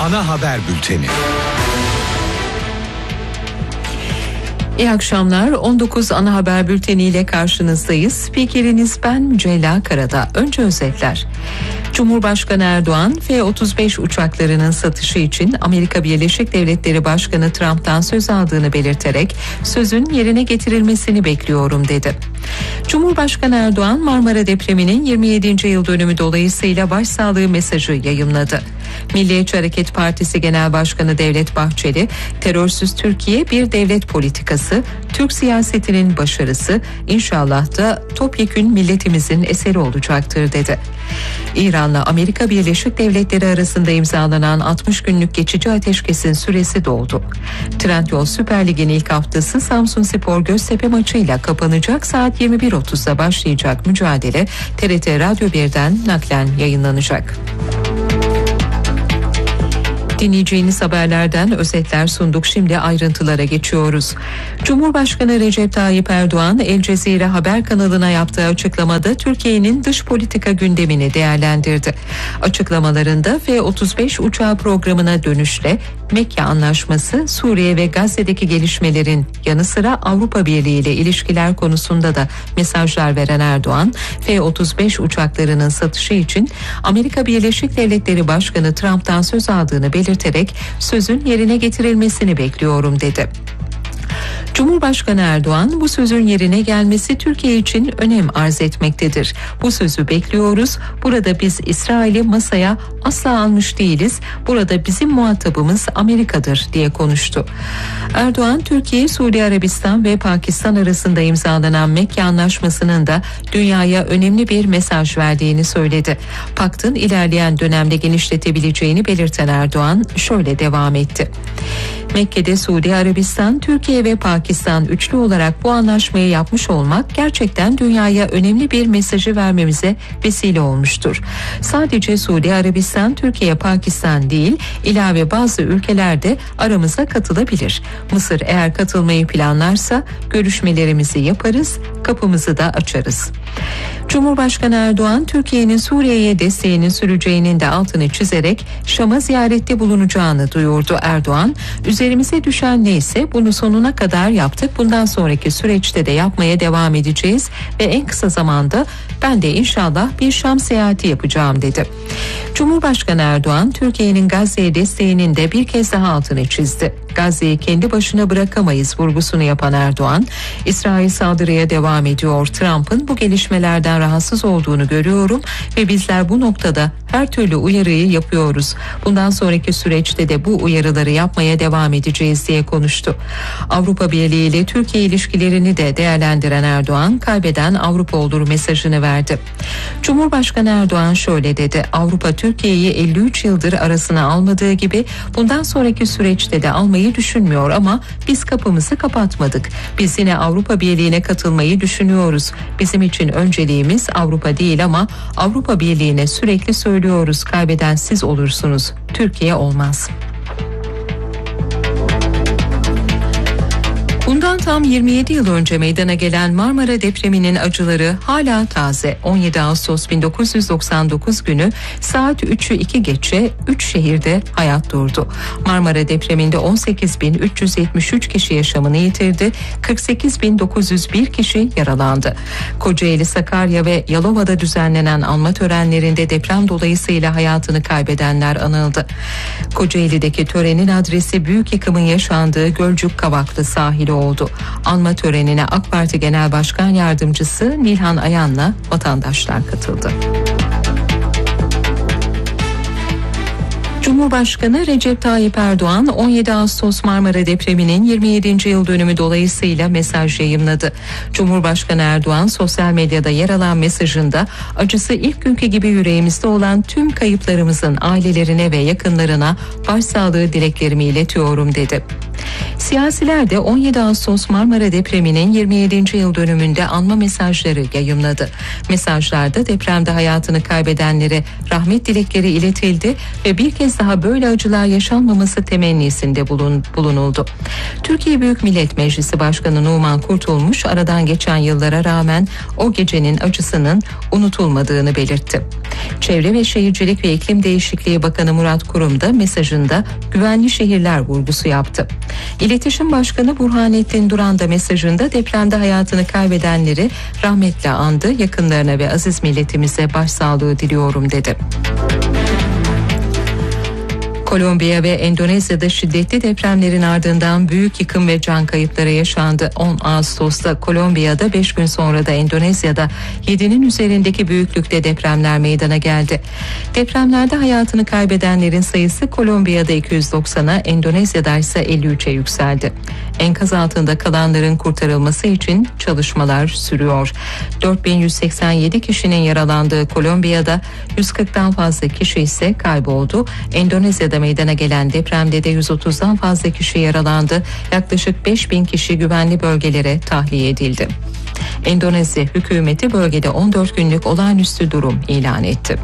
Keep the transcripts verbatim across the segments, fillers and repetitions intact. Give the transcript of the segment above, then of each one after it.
ana haber bülteni. İyi akşamlar. on dokuz ana haber bülteniyle karşınızdayız. Spikeriniz ben Mücella Karada. Önce özetler. Cumhurbaşkanı Erdoğan F otuz beş uçaklarının satışı için Amerika Birleşik Devletleri Başkanı Trump'tan söz aldığını belirterek sözün yerine getirilmesini bekliyorum dedi. Cumhurbaşkanı Erdoğan Marmara depreminin yirmi yedinci yıl dönümü dolayısıyla başsağlığı mesajı yayımladı. Milliyetçi Hareket Partisi Genel Başkanı Devlet Bahçeli, terörsüz Türkiye bir devlet politikası, Türk siyasetinin başarısı, inşallah da topyekün milletimizin eseri olacaktır dedi. İran'la Amerika Birleşik Devletleri arasında imzalanan altmış günlük geçici ateşkesin süresi doldu. Trendyol Süper Lig'in ilk haftası Samsunspor Göztepe maçıyla kapanacak. Saat yirmi bir otuzda başlayacak mücadele T R T Radyo birden naklen yayınlanacak. Dinleyeceğiniz haberlerden özetler sunduk. Şimdi ayrıntılara geçiyoruz. Cumhurbaşkanı Recep Tayyip Erdoğan El Cezire haber kanalına yaptığı açıklamada Türkiye'nin dış politika gündemini değerlendirdi. Açıklamalarında F otuz beş uçağı programına dönüşle Mekke Anlaşması, Suriye ve Gazze'deki gelişmelerin yanı sıra Avrupa Birliği ile ilişkiler konusunda da mesajlar veren Erdoğan, F otuz beş uçaklarının satışı için Amerika Birleşik Devletleri Başkanı Trump'tan söz aldığını belirterek sözün yerine getirilmesini bekliyorum dedi. Cumhurbaşkanı Erdoğan, bu sözün yerine gelmesi Türkiye için önem arz etmektedir. Bu sözü bekliyoruz. Burada biz İsrail'i masaya asla almış değiliz. Burada bizim muhatabımız Amerika'dır diye konuştu. Erdoğan, Türkiye, Suudi Arabistan ve Pakistan arasında imzalanan Mekke Anlaşması'nın da dünyaya önemli bir mesaj verdiğini söyledi. Paktın ilerleyen dönemde genişletebileceğini belirten Erdoğan şöyle devam etti. Mekke'de Suudi Arabistan, Türkiye ve Pakistan üçlü olarak bu anlaşmayı yapmış olmak gerçekten dünyaya önemli bir mesajı vermemize vesile olmuştur. Sadece Suudi Arabistan, Türkiye, Pakistan değil, ilave bazı ülkeler de aramıza katılabilir. Mısır eğer katılmayı planlarsa görüşmelerimizi yaparız, kapımızı da açarız. Cumhurbaşkanı Erdoğan, Türkiye'nin Suriye'ye desteğinin süreceğinin de altını çizerek Şam'a ziyarette bulunacağını duyurdu. Erdoğan, üzerimize düşen neyse bunu sonuna kadar yaptık. Bundan sonraki süreçte de yapmaya devam edeceğiz ve en kısa zamanda ben de inşallah bir Şam seyahati yapacağım dedi. Cumhurbaşkanı Erdoğan, Türkiye'nin Gazze'ye desteğinin de bir kez daha altını çizdi. Gazze'yi kendi başına bırakamayız vurgusunu yapan Erdoğan, İsrail saldırıya devam ediyor. Trump'ın bu gelişmelerden rahatsız olduğunu görüyorum ve bizler bu noktada her türlü uyarıyı yapıyoruz. Bundan sonraki süreçte de bu uyarıları yapmaya devam edeceğiz diye konuştu. Avrupa Birliği ile Türkiye ilişkilerini de değerlendiren Erdoğan, kaybeden Avrupa olur mesajını verdi. Cumhurbaşkanı Erdoğan şöyle dedi: Avrupa Türkiye'yi elli üç yıldır arasına almadığı gibi bundan sonraki süreçte de almayı düşünmüyor ama biz kapımızı kapatmadık. Biz yine Avrupa Birliği'ne katılmayı düşünüyoruz. Bizim için önceliğimiz Avrupa değil ama Avrupa Birliği'ne sürekli söylüyoruz. Kaybeden siz olursunuz. Türkiye olmaz. Bundan tam yirmi yedi yıl önce meydana gelen Marmara depreminin acıları hala taze. on yedi Ağustos bin dokuz yüz doksan dokuz günü saat üçü iki geçe üç şehirde hayat durdu. Marmara depreminde on sekiz bin üç yüz yetmiş üç kişi yaşamını yitirdi, kırk sekiz bin dokuz yüz bir kişi yaralandı. Kocaeli, Sakarya ve Yalova'da düzenlenen anma törenlerinde deprem dolayısıyla hayatını kaybedenler anıldı. Kocaeli'deki törenin adresi büyük yıkımın yaşandığı Gölcük Kavaklı sahili oldu. Anma törenine AK Parti Genel Başkan Yardımcısı Nilhan Ayan'la vatandaşlar katıldı. Cumhurbaşkanı Recep Tayyip Erdoğan on yedi Ağustos Marmara depreminin yirmi yedinci yıl dönümü dolayısıyla mesaj yayımladı. Cumhurbaşkanı Erdoğan sosyal medyada yer alan mesajında acısı ilk günkü gibi yüreğimizde olan tüm kayıplarımızın ailelerine ve yakınlarına başsağlığı dileklerimi iletiyorum dedi. Siyasiler de on yedi Ağustos Marmara depreminin yirmi yedinci yıl dönümünde anma mesajları yayımladı. Mesajlarda depremde hayatını kaybedenlere rahmet dilekleri iletildi ve bir kez daha böyle acılar yaşanmaması temennisinde bulun, bulunuldu. Türkiye Büyük Millet Meclisi Başkanı Numan Kurtulmuş aradan geçen yıllara rağmen o gecenin acısının unutulmadığını belirtti. Çevre ve Şehircilik ve İklim Değişikliği Bakanı Murat Kurum da mesajında güvenli şehirler vurgusu yaptı. İletişim Başkanı Burhanettin Duran da mesajında depremde hayatını kaybedenleri rahmetle andı, yakınlarına ve aziz milletimize başsağlığı diliyorum dedi. Kolombiya ve Endonezya'da şiddetli depremlerin ardından büyük yıkım ve can kayıpları yaşandı. on Ağustos'ta Kolombiya'da, beş gün sonra da Endonezya'da yedinin üzerindeki büyüklükte depremler meydana geldi. Depremlerde hayatını kaybedenlerin sayısı Kolombiya'da iki yüz doksana, Endonezya'da ise elli üçe yükseldi. Enkaz altında kalanların kurtarılması için çalışmalar sürüyor. dört bin yüz seksen yedi kişinin yaralandığı Kolombiya'da yüz kırktan fazla kişi ise kayboldu. Endonezya'da meydana gelen depremde de yüz otuzdan fazla kişi yaralandı. Yaklaşık beş bin kişi güvenli bölgelere tahliye edildi. Endonezya hükümeti bölgede on dört günlük olağanüstü durum ilan etti.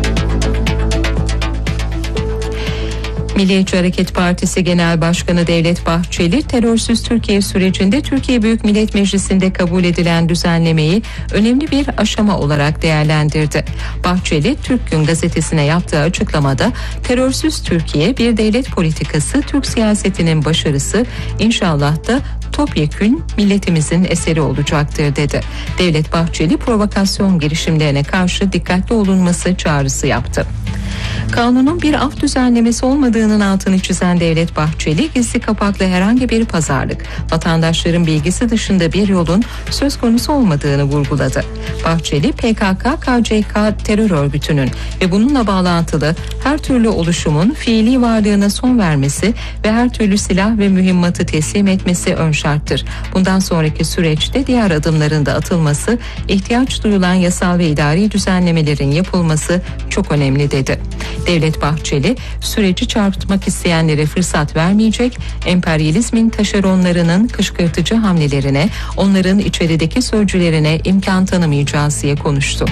Milliyetçi Hareket Partisi Genel Başkanı Devlet Bahçeli, terörsüz Türkiye sürecinde Türkiye Büyük Millet Meclisi'nde kabul edilen düzenlemeyi önemli bir aşama olarak değerlendirdi. Bahçeli, Türk Gün gazetesine yaptığı açıklamada, terörsüz Türkiye bir devlet politikası, Türk siyasetinin başarısı, inşallah da topyekün milletimizin eseri olacaktır dedi. Devlet Bahçeli, provokasyon girişimlerine karşı dikkatli olunması çağrısı yaptı. Kanunun bir af düzenlemesi olmadığının altını çizen Devlet Bahçeli, gizli kapaklı herhangi bir pazarlık, vatandaşların bilgisi dışında bir yolun söz konusu olmadığını vurguladı. Bahçeli, P K K K C K terör örgütünün ve bununla bağlantılı her türlü oluşumun fiili varlığına son vermesi ve her türlü silah ve mühimmatı teslim etmesi ön şarttır. Bundan sonraki süreçte diğer adımların da atılması, ihtiyaç duyulan yasal ve idari düzenlemelerin yapılması çok önemli dedi. Devlet Bahçeli, süreci çarpıtmak isteyenlere fırsat vermeyecek, emperyalizmin taşeronlarının kışkırtıcı hamlelerine, onların içerideki sözcülerine imkan tanımayacağız diye konuştu.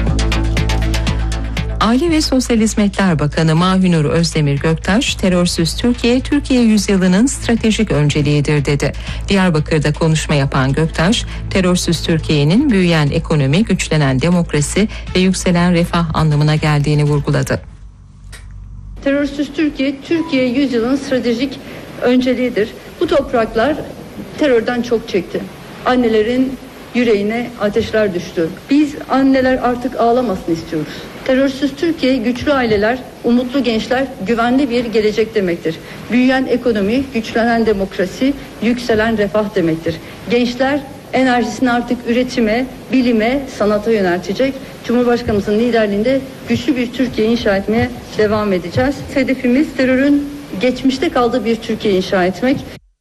Aile ve Sosyal Hizmetler Bakanı Mahinur Özdemir Göktaş, terörsüz Türkiye, Türkiye yüzyılının stratejik önceliğidir dedi. Diyarbakır'da konuşma yapan Göktaş, terörsüz Türkiye'nin büyüyen ekonomi, güçlenen demokrasi ve yükselen refah anlamına geldiğini vurguladı. Terörsüz Türkiye, Türkiye yüzyılın stratejik önceliğidir. Bu topraklar terörden çok çekti. Annelerin yüreğine ateşler düştü. Biz anneler artık ağlamasın istiyoruz. Terörsüz Türkiye, güçlü aileler, umutlu gençler, güvenli bir gelecek demektir. Büyüyen ekonomi, güçlenen demokrasi, yükselen refah demektir. Gençler enerjisini artık üretime, bilime, sanata yöneltecek. Cumhurbaşkanımızın liderliğinde güçlü bir Türkiye inşa etmeye devam edeceğiz. Hedefimiz terörün geçmişte kaldığı bir Türkiye inşa etmek.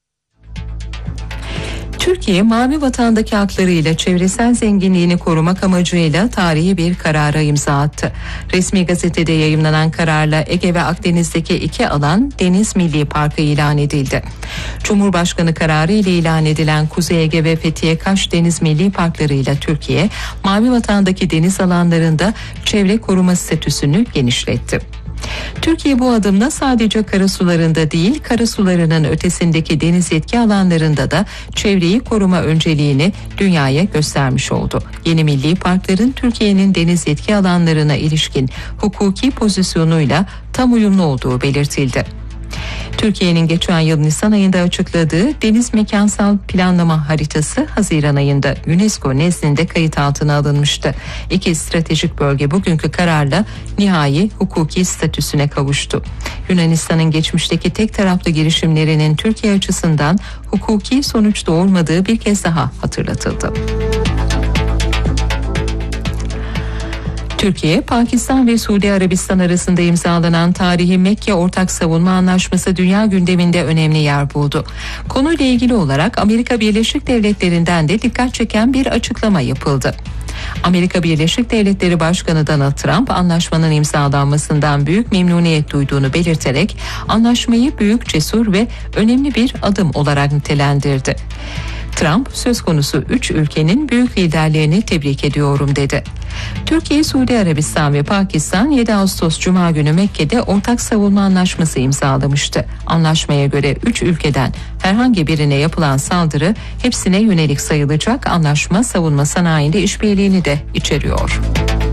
Türkiye, Mavi Vatan'daki haklarıyla çevresel zenginliğini korumak amacıyla tarihi bir karara imza attı. Resmi gazetede yayımlanan kararla Ege ve Akdeniz'deki iki alan Deniz Milli Parkı ilan edildi. Cumhurbaşkanı kararı ile ilan edilen Kuzey Ege ve Fethiye Kaş Deniz Milli Parkları'yla Türkiye, Mavi Vatan'daki deniz alanlarında çevre koruma statüsünü genişletti. Türkiye bu adımla sadece karasularında değil, karasularının ötesindeki deniz yetki alanlarında da çevreyi koruma önceliğini dünyaya göstermiş oldu. Yeni milli parkların Türkiye'nin deniz yetki alanlarına ilişkin hukuki pozisyonuyla tam uyumlu olduğu belirtildi. Türkiye'nin geçen yıl Nisan ayında açıkladığı Deniz Mekansal Planlama Haritası Haziran ayında UNESCO nezdinde kayıt altına alınmıştı. İki stratejik bölge bugünkü kararla nihai hukuki statüsüne kavuştu. Yunanistan'ın geçmişteki tek taraflı girişimlerinin Türkiye açısından hukuki sonuç doğurmadığı bir kez daha hatırlatıldı. Türkiye, Pakistan ve Suudi Arabistan arasında imzalanan tarihi Mekke Ortak Savunma Anlaşması dünya gündeminde önemli yer buldu. Konuyla ilgili olarak Amerika Birleşik Devletleri'nden de dikkat çeken bir açıklama yapıldı. Amerika Birleşik Devletleri Başkanı Donald Trump anlaşmanın imzalanmasından büyük memnuniyet duyduğunu belirterek anlaşmayı büyük, cesur ve önemli bir adım olarak nitelendirdi. Trump söz konusu üç ülkenin büyük liderlerini tebrik ediyorum dedi. Türkiye, Suudi Arabistan ve Pakistan yedi Ağustos Cuma günü Mekke'de ortak savunma anlaşması imzalamıştı. Anlaşmaya göre üç ülkeden herhangi birine yapılan saldırı hepsine yönelik sayılacak. Anlaşma savunma sanayinde işbirliğini de içeriyor.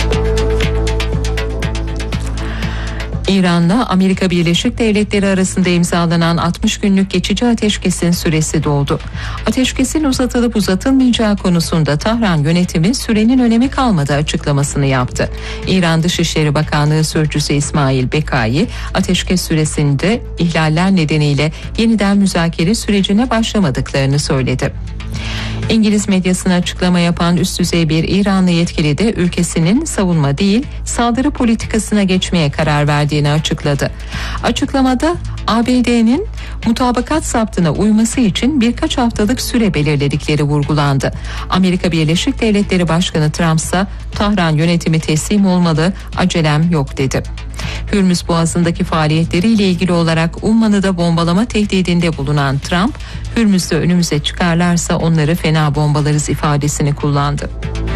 İran'la Amerika Birleşik Devletleri arasında imzalanan altmış günlük geçici ateşkesin süresi doldu. Ateşkesin uzatılıp uzatılmayacağı konusunda Tahran yönetimi sürenin önemi kalmadı açıklamasını yaptı. İran Dışişleri Bakanlığı Sözcüsü İsmail Bekai, ateşkes süresinde ihlaller nedeniyle yeniden müzakere sürecine başlamadıklarını söyledi. İngiliz medyasına açıklama yapan üst düzey bir İranlı yetkili de ülkesinin savunma değil saldırı politikasına geçmeye karar verdiğini açıkladı. Açıklamada A B D'nin mutabakat saptına uyması için birkaç haftalık süre belirledikleri vurgulandı. Amerika Birleşik Devletleri Başkanı Trump ise Tahran yönetimi teslim olmalı, acelem yok dedi. Hürmüz Boğazı'ndaki faaliyetleriyle ilgili olarak Umman'ı da bombalama tehdidinde bulunan Trump, Hürmüz'de önümüze çıkarlarsa onları fena bombalarız ifadesini kullandı.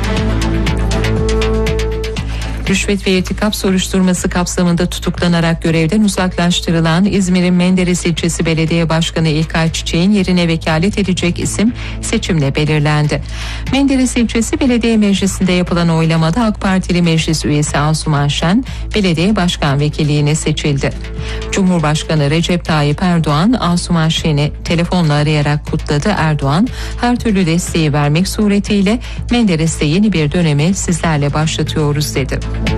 Rüşvet ve irtikap soruşturması kapsamında tutuklanarak görevden uzaklaştırılan İzmir'in Menderes ilçesi belediye başkanı İlkay Çiçek'in yerine vekalet edecek isim seçimle belirlendi. Menderes ilçesi belediye meclisinde yapılan oylamada AK Partili meclis üyesi Asuman Şen belediye başkan vekilliğine seçildi. Cumhurbaşkanı Recep Tayyip Erdoğan Asuman Şen'i telefonla arayarak kutladı. Erdoğan her türlü desteği vermek suretiyle Menderes'te yeni bir dönemi sizlerle başlatıyoruz dedi.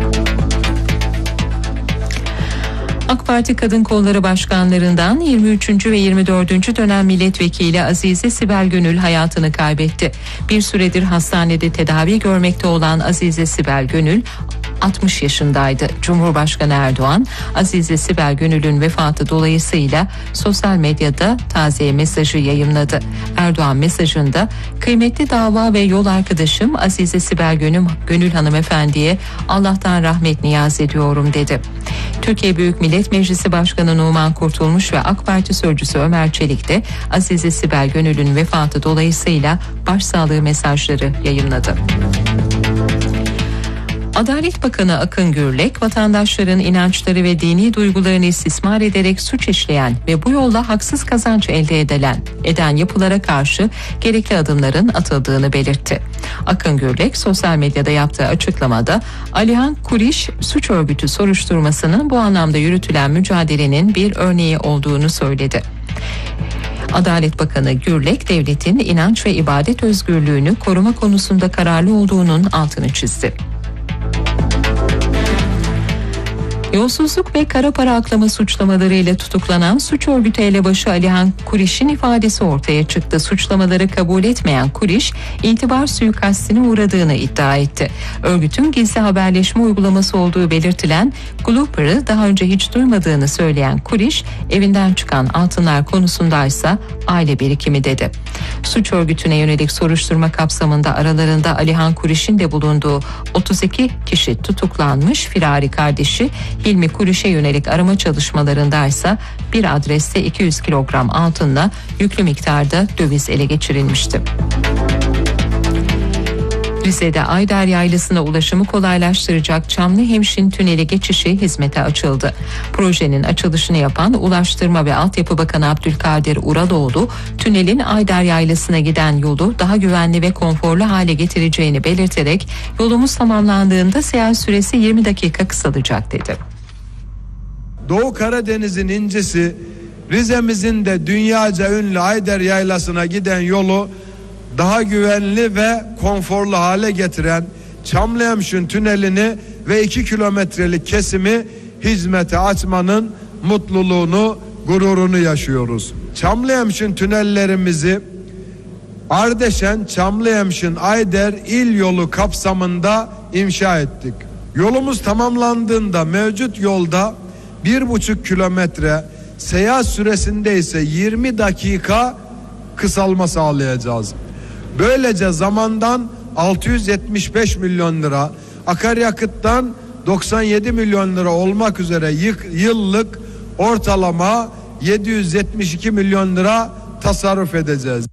AK Parti Kadın Kolları Başkanlarından yirmi üçüncü ve yirmi dördüncü dönem milletvekili Azize Sibel Gönül hayatını kaybetti. Bir süredir hastanede tedavi görmekte olan Azize Sibel Gönül altmış yaşındaydı. Cumhurbaşkanı Erdoğan, Azize Sibel Gönül'ün vefatı dolayısıyla sosyal medyada taziye mesajı yayımladı. Erdoğan mesajında kıymetli dava ve yol arkadaşım Azize Sibel Gönül, Gönül hanımefendiye Allah'tan rahmet niyaz ediyorum dedi. Türkiye Büyük Millet Meclisi Başkanı Numan Kurtulmuş ve AK Parti Sözcüsü Ömer Çelik de Azize Sibel Gönül'ün vefatı dolayısıyla başsağlığı mesajları yayımladı. Adalet Bakanı Akın Gürlek, vatandaşların inançları ve dini duygularını istismar ederek suç işleyen ve bu yolla haksız kazanç elde edilen eden yapılara karşı gerekli adımların atıldığını belirtti. Akın Gürlek, sosyal medyada yaptığı açıklamada Alihan Kuriş suç örgütü soruşturmasının bu anlamda yürütülen mücadelenin bir örneği olduğunu söyledi. Adalet Bakanı Gürlek, devletin inanç ve ibadet özgürlüğünü koruma konusunda kararlı olduğunun altını çizdi. Yolsuzluk ve kara para aklama suçlamalarıyla tutuklanan suç örgütü elebaşı Alihan Kuriş'in ifadesi ortaya çıktı. Suçlamaları kabul etmeyen Kuriş, itibar suikastine uğradığını iddia etti. Örgütün gizli haberleşme uygulaması olduğu belirtilen Glooper'ı daha önce hiç duymadığını söyleyen Kuriş, evinden çıkan altınlar konusundaysa aile birikimi dedi. Suç örgütüne yönelik soruşturma kapsamında aralarında Alihan Kuriş'in de bulunduğu otuz iki kişi tutuklanmış. Firari kardeşi Hilmi Kuriş'e yönelik arama çalışmalarındaysa bir adreste iki yüz kilogram altınla yüklü miktarda döviz ele geçirilmişti. Rize'de Ayder Yaylası'na ulaşımı kolaylaştıracak Çamlıhemşin Tüneli geçişi hizmete açıldı. Projenin açılışını yapan Ulaştırma ve Altyapı Bakanı Abdülkadir Uraloğlu, tünelin Ayder Yaylası'na giden yolu daha güvenli ve konforlu hale getireceğini belirterek yolumuz tamamlandığında seyahat süresi yirmi dakika kısalacak dedi. Doğu Karadeniz'in incisi, Rize'mizin de dünyaca ünlü Ayder Yaylası'na giden yolu daha güvenli ve konforlu hale getiren Çamlıhemşin Tüneli'ni ve iki kilometrelik kesimi hizmete açmanın mutluluğunu, gururunu yaşıyoruz. Çamlıhemşin tünellerimizi Ardeşen, Çamlıhemşin, Ayder il yolu kapsamında inşa ettik. Yolumuz tamamlandığında mevcut yolda bir buçuk kilometre, seyahat süresinde ise yirmi dakika kısalma sağlayacağız. Böylece zamandan altı yüz yetmiş beş milyon lira, akaryakıttan doksan yedi milyon lira olmak üzere yıllık ortalama yedi yüz yetmiş iki milyon lira tasarruf edeceğiz.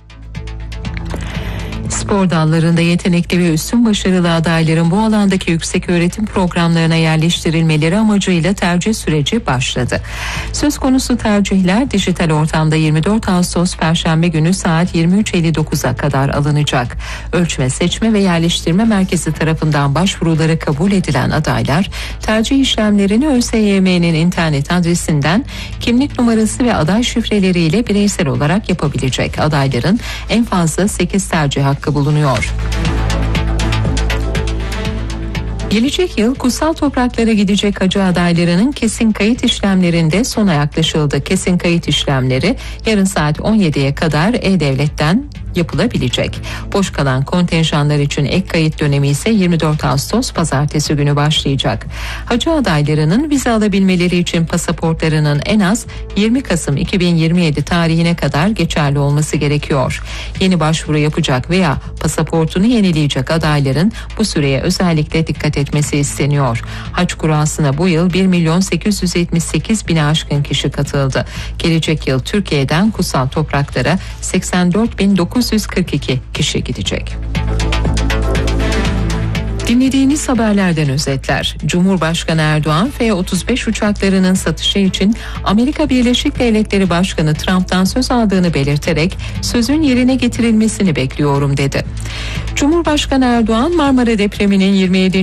Spor dallarında yetenekli ve üstün başarılı adayların bu alandaki yüksek öğretim programlarına yerleştirilmeleri amacıyla tercih süreci başladı. Söz konusu tercihler dijital ortamda yirmi dört Ağustos Perşembe günü saat yirmi üç elli dokuza kadar alınacak. Ölçme, Seçme ve Yerleştirme Merkezi tarafından başvuruları kabul edilen adaylar tercih işlemlerini ÖSYM'nin internet adresinden kimlik numarası ve aday şifreleriyle bireysel olarak yapabilecek. Adayların en fazla sekiz tercih hakkı bulunuyor. Gelecek yıl kutsal topraklara gidecek hacı adaylarının kesin kayıt işlemlerinde sona yaklaşıldı. Kesin kayıt işlemleri yarın saat on yediye kadar E-Devlet'ten yapılabilecek. Boş kalan kontenjanlar için ek kayıt dönemi ise yirmi dört Ağustos Pazartesi günü başlayacak. Hacı adaylarının vize alabilmeleri için pasaportlarının en az yirmi Kasım iki bin yirmi yedi tarihine kadar geçerli olması gerekiyor. Yeni başvuru yapacak veya pasaportunu yenileyecek adayların bu süreye özellikle dikkat etmesi isteniyor. Hac kurasına bu yıl bir milyon sekiz yüz yetmiş sekiz bine aşkın kişi katıldı. Gelecek yıl Türkiye'den kutsal topraklara seksen dört bin dokuz yüz kırk iki kişi gidecek. Dinlediğiniz haberlerden özetler. Cumhurbaşkanı Erdoğan F otuz beş uçaklarının satışı için Amerika Birleşik Devletleri Başkanı Trump'tan söz aldığını belirterek sözün yerine getirilmesini bekliyorum dedi. Cumhurbaşkanı Erdoğan Marmara depreminin yirmi yedinci